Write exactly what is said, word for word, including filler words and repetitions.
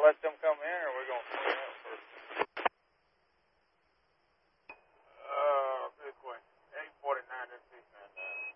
let them come in, or we're going to